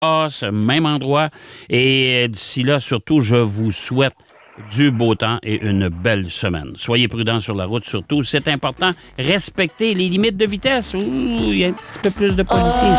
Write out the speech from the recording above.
ce même endroit. Et d'ici là, surtout, je vous souhaite du beau temps et une belle semaine. Soyez prudents sur la route, surtout. C'est important. Respectez les limites de vitesse. Ouh, il y a un petit peu plus de policiers.